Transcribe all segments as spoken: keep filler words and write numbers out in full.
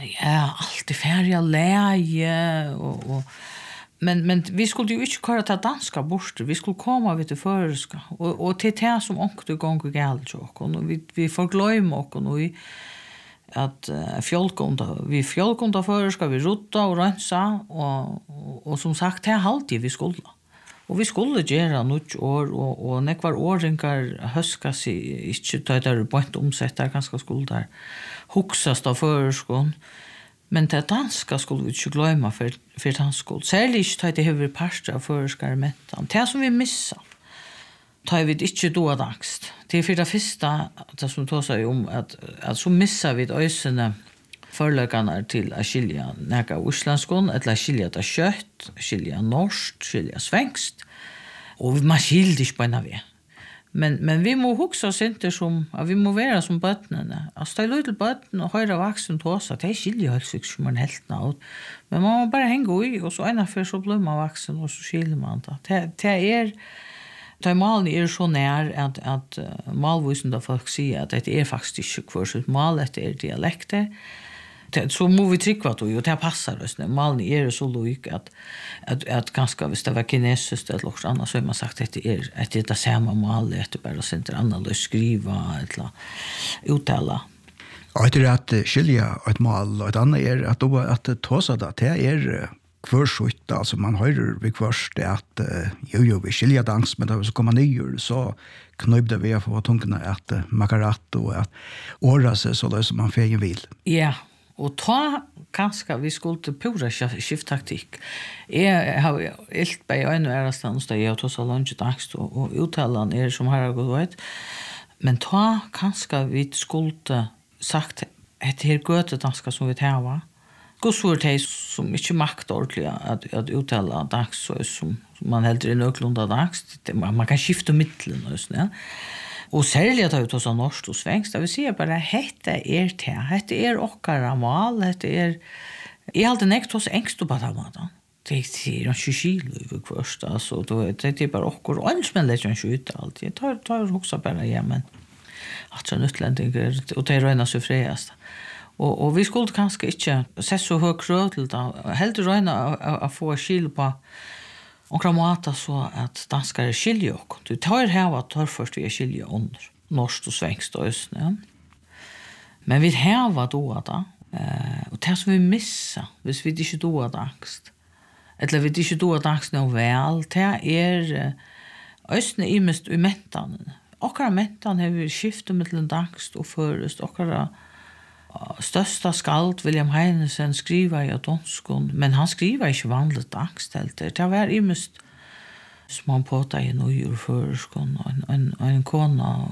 ja, alltid färja läge och och men men vi skulle ju inte köra till danska bort. Vi skulle komma vid det förska och och till det som också gånger galt och och vi vi får glömma och och vi att uh, fjolkonda vi fjolkonda förska vi rota och rensa och och, och som sagt här alltid vi skulle och vi skulle göra något år och och när kvar åringar höska sig inte ta det på ett omsätta ganska skuldar huxast av förskon. Men det danska skulle vi inte glömma för, för dansk skuld. Särskilt tar det huvudparster av förskarmentan. Det som vi missar tar vi inte då angst. Det är för det första, det som tar sig om, att, att så missar vi ösene förläggarna till att skilja näka uslandskon, eller att skilja det kött, skilja norskt, skilja svenskt. Och man skiljer inte på en av Men men vi må huxa oss inte som att vi må vara som bötnarna. Alltså det är lite bötn och höra vuxen till oss att det är skiljer helt som man helt ut. Men man må bara hänga i och så ena för så blir man vuxen och så skiljer man det. Det, det är det är malen är så när att att uh, malvisande folk säger att det är faktiskt inte kvar så malet är dialekter. Det, så må vi trycka att och det passar oss när malen är så lik att att att ganska visst det var kinesiskt eller något annat så har man sagt att det är att det är samma mal det bara sen annorlunda skriva eller uttala. Och det är att skilja ett mal och ett annat är att då att tåsa det det är kvarsutt alltså man hör vi kvarst att jo jo vi skilja dans men då så kommer ner så knöbde vi för tungarna att makarat och att åra sig så där som man fegen vill. Ja. Och ta kanske vi skulle pura skifttaktik. Jag har helt på en ärastans där jag tog så långt dags och uttalan är som har gått vet. Men ta kanske vi skulle sagt att det är gott att danska som vi tar va. Gå så det som inte makt ordentligt att att uttala dags så som man helt i nöklunda dags. Man kan skifta mitten och så Och särskilt att ta så norskt och svenskt. Det vill säga bara hetta är det. Hetta är okkara mal. Hetta är I alltid nekt hos engst och bara maten. Det är en tjugo kilo först. Alltså då det är bara okkar och ens men det är ju inte alltid. Tar tar också bara ja men att så utlänningar och det räna så fräst. Och och vi skulle kanske inte se så hög krötel då. Helt räna att få skil på och kramata så att danskar skiljer och du tar här att tar först vi skiljer under norskt och svenskt och öst ja. Men vi här var då att eh och det som vi missa hvis vi inte då att angst eller vi inte då att angst nå väl det är östne i mest i mentan och mentan har vi skiftat mellan angst och först och största skald William Heinesen skriver i danskon, men han skriver ikke vanligt dagstelter. Det var i mest små påta i noe føreskon, og en, en, en kona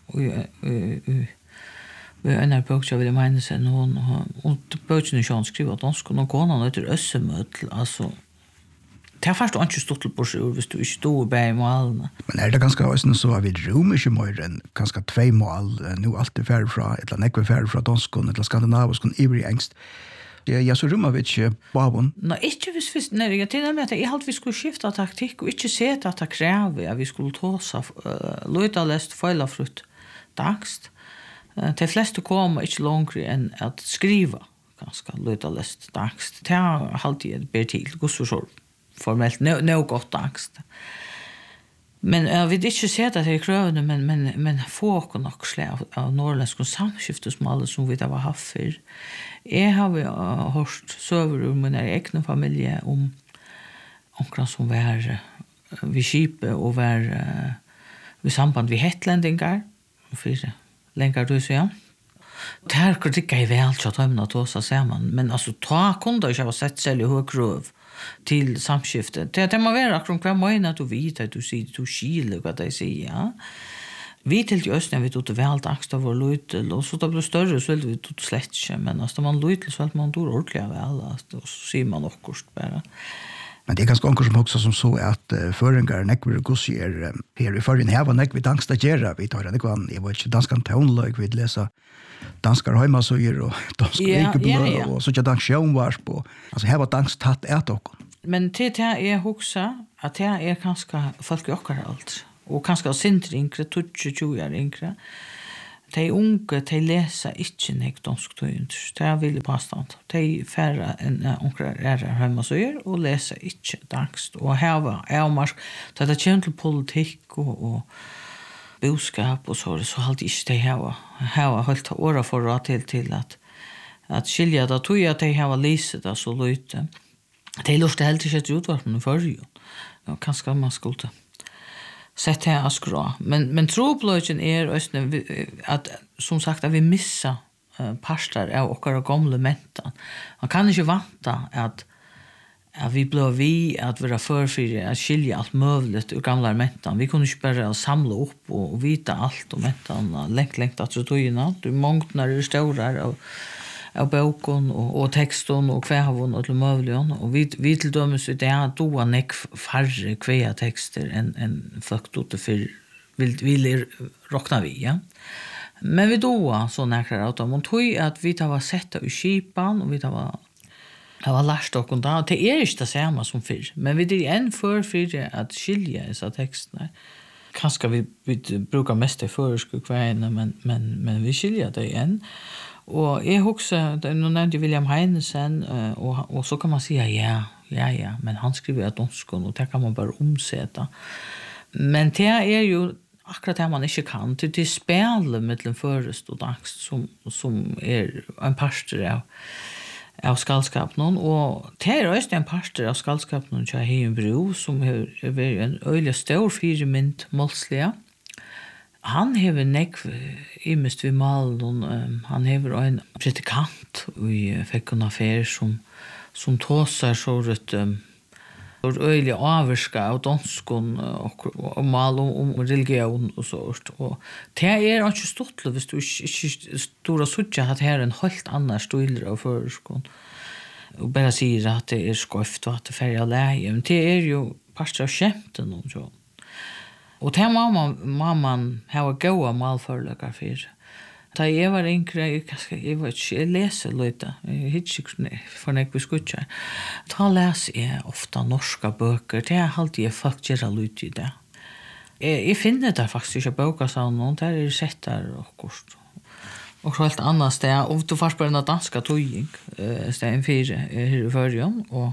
vi er en bøk av William Heinesen, og bøkene ikke han skriver danskon, og kona heter Øssemøtl, altså det er først ikke stått på seg hvis du ikke stod bæg i målene. Men er det ganske også så har vi rom ikke mer enn ganske tvei mål, nå alltid færre fra, eller nekve færre fra danskon, eller skandinaviskon, ivrig engst. Jeg så rommer vi ikke babon. Nei, ikke hvis vi, nei, jeg tenker med at jeg halte vi skulle skifte taktikk, og ikke se at det krever at vi skulle tåse uh, løyta lest feilafrutt dagst. Uh, de fleste kommer ikke langere enn at skriva ganske løyta lest dagst. Det har alltid jeg ber til, gosforsår. Formellt no, no gott angst. Men jag vill inte se det här krövande men men men få och nog slä av, av norrländska samskiftesmål som vi det var haft för. Jag har uh, hört söver ur min egen familj om onklar som var uh, vid Kipe och var uh, vid samband vid hetlänningar för länkar du så ja. Där kunde det gå väl så att de tog sig samman men alltså ta kunde jag ha sett själv hur kröv till samskiftet. Det det må vara akkurat kvar mån att du vet att du ser du skiljer vad det säger. Ja. Vi till östern vi tog väl dags av vår lut och så då blir större så vill vi tog slett inte men alltså man lut så att man då ordentligt väl så ser man också kort bara. Men det är ganska onkel som också som så att uh, föringar nekver gossier um, här i förrän här var nekver danska gera vi tar det kvar jag var inte danskan tonlag vi läsa danskar hemma så gör och danska ja, ja, ja. och så jag dansk show var på alltså här var dansk tatt är dock men det här är huxa att det är ganska folk och allt och ganska sintringre tjugo år yngre de unge, de leser ikke nek dansk tøynt. Det er veldig påstand. De færre enn unger er hjemme og sier, og leser ikke dansk. Og her var jeg og Marsk, da det kommer til politikk og, og boskap og så, så hadde ikke de her, her var holdt året for å til til at at skilja da tog jeg at de her lyset da så løyte. De lurte helt ikke etter utvarpen i førre. Ja, kanskje man skulle sett her skra. Men, men trobløyken er at, som sagt, at vi missa uh, pastor av okkara gamle mentan. Man kan ikke vanta at at vi ble vi at vi var førfyrir at skilja alt møvlet ur gamla mentan. Vi kunne ikke bare samla opp og, og vita alt om mentan lengt, lengt at så togina. Du mångtnar er staurar av av boken og, og teksten og kvævån og til møvlion. Og vi, vi til dømes ut det er doa nek færre kvæa tekster enn en folk dote for vil, vil råkna vi, ja. Men vi doa så nekrar av dem. Og tog at vi tar var sett i skipan og vi tar var Jeg var lært okkur da, og det er ikke det samme som før. Men vi er enn for fyrir at skilja disse tekstene. Kanskje vi, vi brukar mest i føreske kveina, men, men, men vi skilja det igjen. Og jeg husker, nå nevnte William Heinesen, og, og så kan man si ja, ja, ja, men han skriver at danskon, og det kan man bare omseta. Men det er jo akkurat det man ikke kan, det er spelet mellom førest og dansk, som, som er en parster av av skallskapen, og det er også en parter av skallskapen til Heienbro, som har vært en øyelig stor firemynd målslige. Han har nekv imest ved malen, um, han har en predikant i Fekkon Affær som, som tåser så rett um, øyelig avvirska av danskon og, og mal om, om religion og så. Og det er ikke stått hvis du ikke står og suttje at her er en helt annen stiler av føreskon. Og bare sier at det er skøft og at det er ferdig av leie. Men det er jo parster av kjemten og så. Og det må man, må man ha gode malføreløkker for. Da jeg var yngre, jeg, jeg, vet ikke, jeg leser litt, jeg hittar ikke for når jeg skutter. Da leser jeg ofte norske bøker, det er alltid jeg folk gjør litt i det. Jeg, jeg finner det faktisk ikke bøker sånn, og der er sett der og kort. Og så helt annet sted, og du får bare en dansk tøying, sted en fire her i førjen, og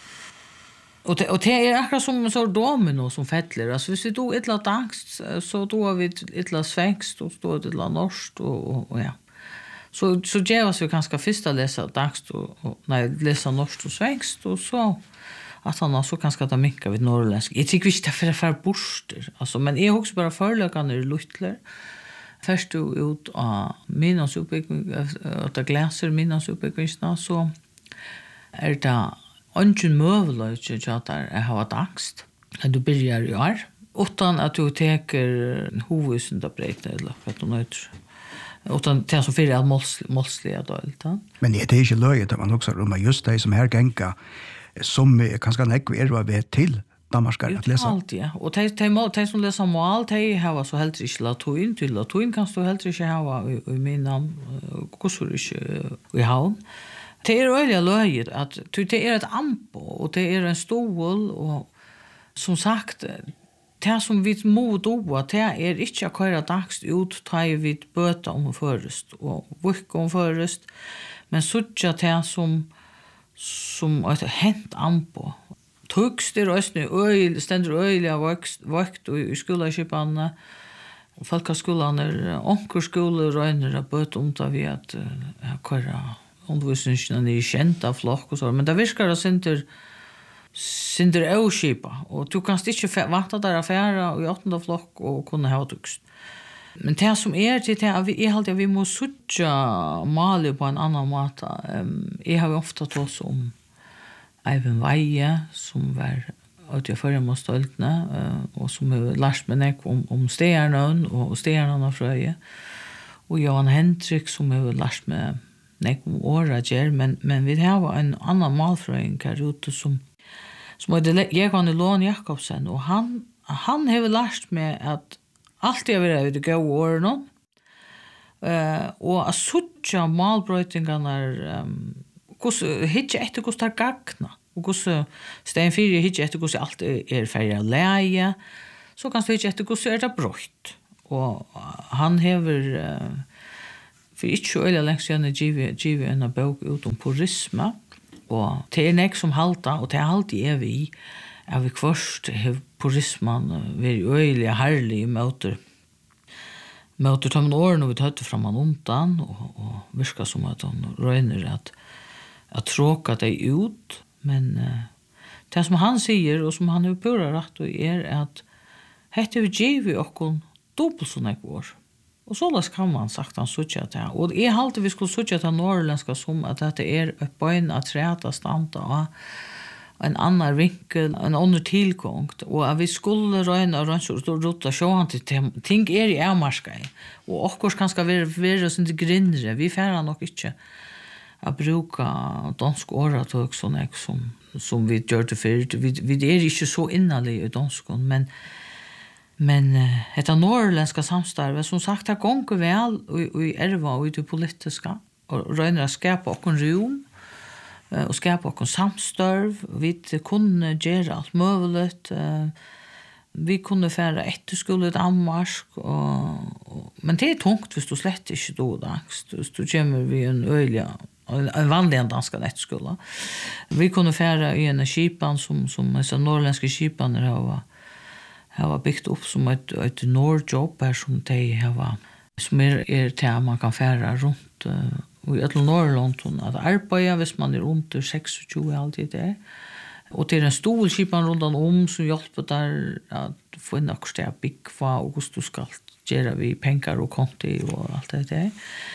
Och det, och det är akkurat som så domino som fettler. Alltså hvis vi då ett lat angst så då har vi ett lat svängst och då ett lat norskt och, och, och ja. Så så ger oss vi ganska första läsa angst och, och nej läsa norskt och svängst och så att han också ganska ta mycket vid norrländsk. Jag tycker visst det för för borster. Alltså men är också bara förlökande luttler. Först du ut av minnas uppbyggning att det gläser minnas uppbyggning så är det Ongen møveløyke tjater er hava dagst. Du byrjar i år. Utan at du teker hovusen da breit eller hva du nøyter. Utan det som fyrir er målslige døylt. Men det er ikke løyet at man også rommer just det som her genka som kanskje nekve er hva vi er til damarskar at lesa. Alt, ja. Og de, de, de som leser mål, de hava så heldur ikke latuin. Til latuin kan du heldur ikke hava i, i min namn, kussur ikke i havn. Det er øyelig løyet at det er et ampo, og det er en stål, og som sagt, det som vi må doa, det er ikke å køyre dagst ut, ta i vid bøta om først, og vukk om først, men suttja det som, som et hent ampo. Tugst er også øyelig, stendur øyelig av vakt i skoleskipane, og folkaskolene er onkerskole, røyner av bøta om det vi at uh, køyre undervisningen er kjent av flokk og så, men det virker det sinter sinter avskipa, og du kan ikke vanta der affæra i åttende flokk og kunne ha tukst. Men det som er til det, er jeg alltid at vi må suttja mali på en annan måte. Jeg har ofta tås om Eivind Veie, som var ute i førre mot stoltene, og som har lært meg nek om, om stjernøen og stjernøen av frøye, og Johan Hendrik, som har lært meg nek om åra gjer, men, men vi har en annan malfrøying her ute som, som heter Jegan Lån Jakobsen, og han, han har lært meg at alltid har vært det gode årene, uh, og at suttja malbrøytingene um, hitje etter hvordan det er gagna, og hvordan stein fire hitje etter hvordan alt er ferdig av leie, så kan du hitje etter hvordan er det brøyt. og han hever uh, for ikke så øyelig lengst gjerne givet, givet en bok ut om purisme, og det er nek som halta, og det er alltid er vi er vi kvørst har purismen vært øyelig herlig i møter møter tømmen årene vi tøtte fram han undan, og, og virka som at han røyner at at tråka deg ut, men uh, det som han sier, og som han har pura rett og er at hette vi givet okkon dobbelt sånn ek år. Og så las kan man sagt han suttja det. Og jeg halte vi skulle suttja det norrländska som at dette er et bøyn at træta standa av en annan vinkel, en annen tilgångt, og at vi skulle røyna og røyna og rota sjåan til ting er i avmarska, og okkurs kan skal være, være sånn til grindre. Vi færa nok ikke å bruka dansk åretøk sånn ek som, som vi gjør det fyrir. Vi, vi er ikke så innalig i danskon, men Men uh, detta norrländska samstarvet, som sagt, det gånger väl i erva og i det politiska, og røyner å skapa okkon rum, uh, og skapa okkon samstørv, vi kunne gjøre alt muligt, uh, vi kunne fære etterskole i Danmark, og, og, men det er tungt hvis du slett ikke do angst, hvis du kommer vi en øyelig, en vanlig danska etterskole. Vi kunne fære i en skipan som, som disse norrländske skipaner har Jeg var byggt upp som ett ett nordjobb här som de har som är är till man kan färra runt uh, i ett Norrland att arbeta hvis man är under tjugoseks alltid det. Och det är en stor skipan runt om som hjälper där att få en extra big för augusto ska göra vi pengar och konti och allt det där.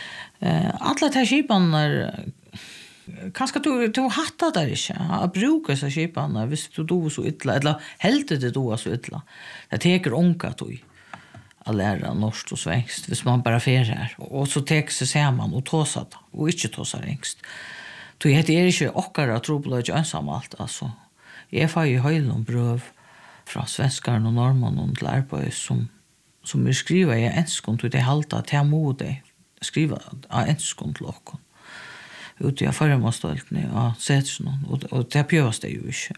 Eh alla de skipan är kanske du du hattar där inte att bruka så skiparna visst du då så illa eller helt det då så illa det teker onka tog att lära norskt och svenskt hvis man bara fer här och så tek sig ser man och tåsa och inte tåsa engst du heter är inte okkara trobladj ensam allt alltså jag får ju höjlom bröv från svenskar och norrmän och lärpå som som är skriva i enskon till det halta till mode skriva enskon till okkon ute i förmånstoltning och sätts någon och och det pjös det ju inte.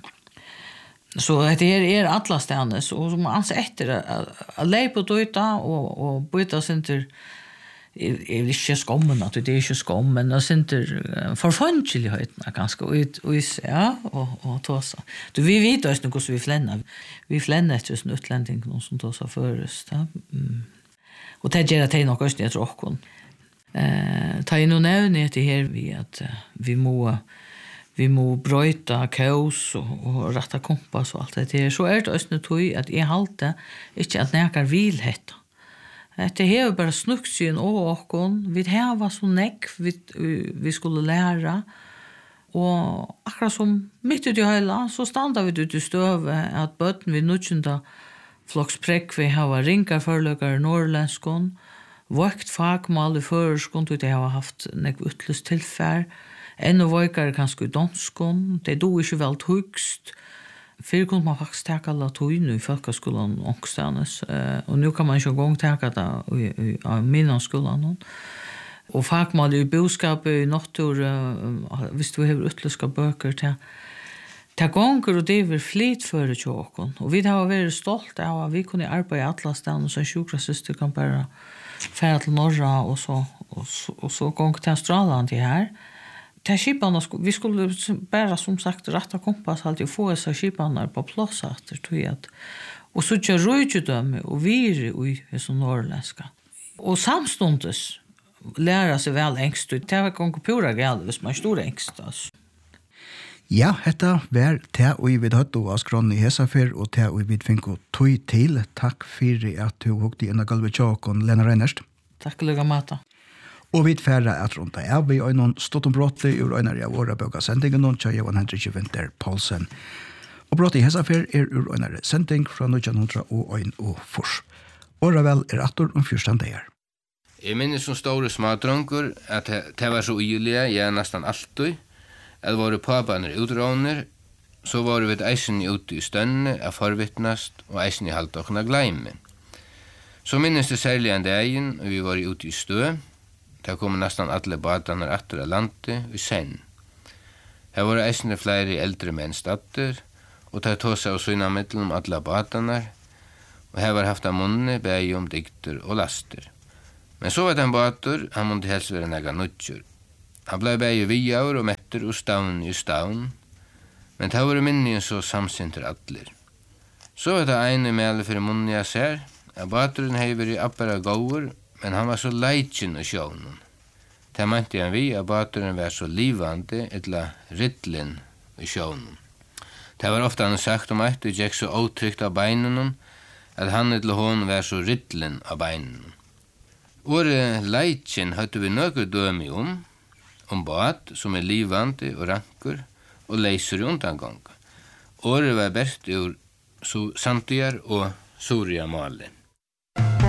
Så det är är alla stjärnor och som anser efter att lägga på detta och och byta sig till är inte skommen att det är inte skommen men center förfånchligheten ganska ut och ja och och tåsa. Du vi vet ju inte hur vi flännar. Vi flännar efter sån utlänning någon som tåsa först. Mm. Och det gör att det nog också är tråkigt. Eh ta in och nämna det här vi att uh, vi må vi må bröta kaos och, och rätta kompass och allt det där så är det östne tog att är halta inte att näka vill hetta. Det är bara snuxen och okkon vi har var så näck vi vi skulle lära och akkurat som mitt i hela så standa vi ute i stöve att bötten vi nutjunda flocksprek vi har ringar förlökar norrländskon våkt fagmål i føreskon, det har haft nek utløst tilfær. Ennå våkar kanskje i danskon, det er do ikke vel høgst. Før kunne man faktisk teka latin i folkeskolen ångstanes, og nu kan man ikke engang teka det av minnanskolen. Og fagmål i boskapet i natur, hvis du har utløska bøker til Det gånger og det er flit for tjåkon, og vi har vært stolt av at vi kunne arbeide i alle stedene, så en sjukrassyster kan bare fære til Norra, og så, og så, og så gånger til Australien til her. Til skipene, vi skulle bare som sagt rette kompass, alltid få disse skipene på plass etter, tror jeg. Og så ikke røydedømme og vire i så norrländska. Og samstundes lære seg vel engst, det var gånger pura gale hvis man er stor engst, altså. Ja, hetta var te og vi hadde av skrån i Hesafer og te og vi fikk tog til. Takk for at du hukte inn av gulvet tjåkon, Lena Reinerst. Takk, Luga Mata. Og vi færre at rundt av vi og noen stått om brått i øyne av våre bøker sendingen noen tjøy og Henrik Vinter Paulsen. Og brått i Hesafer er øyne sending fra nitton hundre og en og fors. Åra vel er atter om fyrstand dager. Jeg minnes som store smadrunker at det var så ugelige, jeg nesten alltid. At våre påbaner utråner, så var vi eisen ute i stønne av forvittnast og eisen i halvdokna gleime. Så minnes det særlig en dagen, og vi var ute i stø. Der kom nesten alle badaner atter av landet i senn. Her var eisen flere eldre menn statter, og der tog seg og søgna middel om alle badaner, og her var haft av munne bæg om dikter og laster. Men så var det en bater, han måtte helst være nega nudger. Han blei bæg viaur og metter og stavn i stavn, men det var minnien så samsinter atler. Så var det ene mele for munne jeg ser, at bateren hei vært appara gåur, men han var så leitjen i sjånen. Det mente han vi at bateren var så livande, etla riddlen i sjånen. Det var ofta han sagt om eit, og gikk så åtrykt av beinen, at han etla hon var så riddlen av beinen. Åre leitjen hadde vi nøkker dømi om, om bat som er livande og ranker, og leiser i undangang. Åre var best ur Santiar og Soria Mali.